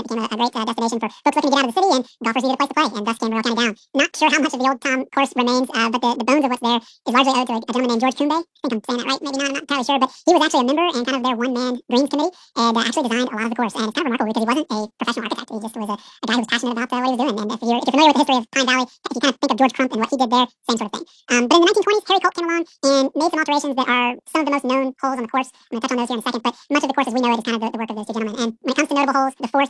it became a great destination for folks looking to get out of the city and golfers needed a place to play, and thus Canberra kind of down. Not sure how much of the old Tom course remains, but the bones of what's there is largely owed to a gentleman named George Coombe. I think I'm saying that right, maybe not, I'm not entirely sure, but he was actually a member and kind of their one-man greens committee, and actually designed a lot of the course. And it's kind of remarkable because he wasn't a professional architect. He just was a guy who was passionate about what he was doing. And if you're familiar with the history of Pine Valley, if you kind of think of George Crump and what he did there, same sort of thing. But in the 1920s, Harry Colt came along and made some alterations that are some of the most known holes on the course. I'm going to touch on those here in a second, but much of the course as we know it is kind of the work of those two gentlemen. And when it comes to notable holes, the fourth